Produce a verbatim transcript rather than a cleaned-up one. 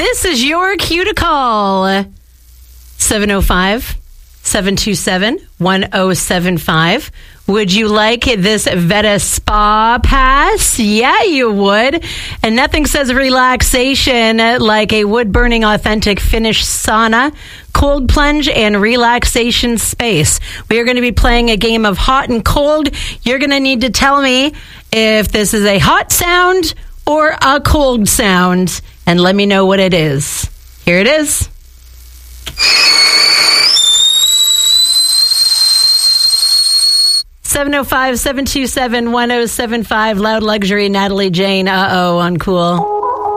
This is your cue to call. seven oh five, seven two seven, one oh seven five. Would you like this Veta Spa Pass? Yeah, you would. And nothing says relaxation like a wood-burning authentic Finnish sauna, cold plunge, and relaxation space. We are going to be playing a game of hot and cold. You're going to need to tell me if this is a hot sound or a cold sound, and let me know what it is. Here it is. seven oh five, seven two seven, one oh seven five. Loud Luxury, Natalie Jane. Uh-oh, on Cool.